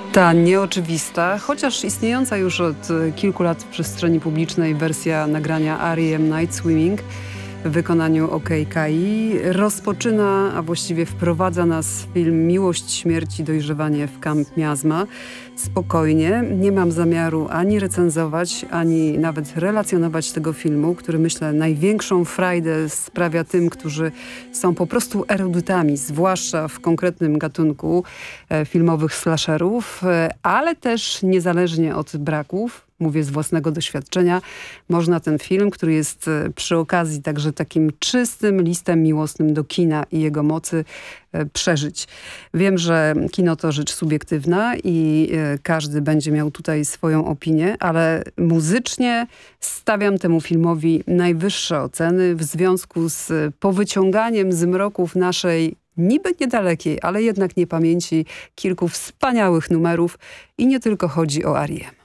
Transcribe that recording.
Ta nieoczywista, chociaż istniejąca już od kilku lat w przestrzeni publicznej wersja nagrania R.E.M. Night Swimming w wykonaniu OK.Kai rozpoczyna, a właściwie wprowadza nas w film Miłość, śmierć i dojrzewanie w Camp Miasma. Spokojnie, nie mam zamiaru ani recenzować, ani nawet relacjonować tego filmu, który myślę największą frajdę sprawia tym, którzy są po prostu erudytami, zwłaszcza w konkretnym gatunku filmowych slasherów, ale też niezależnie od braków, mówię z własnego doświadczenia, można ten film, który jest przy okazji także takim czystym listem miłosnym do kina i jego mocy, przeżyć. Wiem, że kino to rzecz subiektywna i każdy będzie miał tutaj swoją opinię, ale muzycznie stawiam temu filmowi najwyższe oceny w związku z powyciąganiem z mroków naszej niby niedalekiej, ale jednak niepamięci kilku wspaniałych numerów i nie tylko chodzi o Arię.